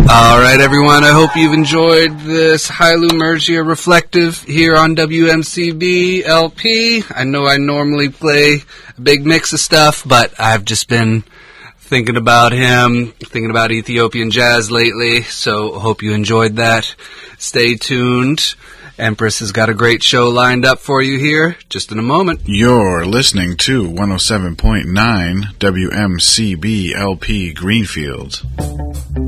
All right, everyone. I hope you've enjoyed this Hailu Mergia Reflective here on WMCB LP. I know I normally play a big mix of stuff, but I've just been thinking about him, thinking about Ethiopian jazz lately, so hope you enjoyed that. Stay tuned. Empress has got a great show lined up for you here, just in a moment. You're listening to 107.9 WMCB LP Greenfield.